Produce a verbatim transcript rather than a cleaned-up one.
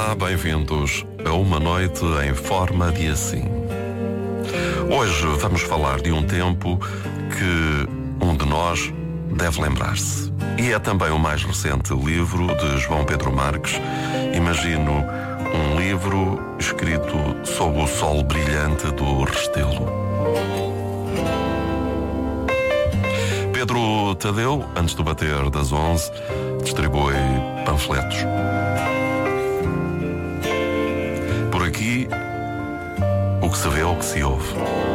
Olá, bem-vindos a uma noite em forma de assim. Hoje vamos falar de um tempo que um de nós deve lembrar-se. E é também o mais recente livro de João Pedro Marques. Imagino um livro escrito sob o sol brilhante do Restelo. Pedro Tadeu, antes do bater das onze, distribui panfletos. Por aqui, o que se vê é o que se ouve.